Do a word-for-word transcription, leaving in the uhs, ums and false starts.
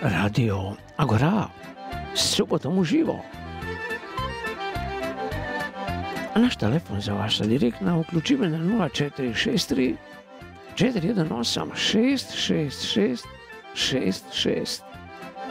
Radio Agora, subotom uživo. A naš telefon za vaša direktna vključivanja nula četiri šest tri četiri jedan osam šest šest šest šest šest.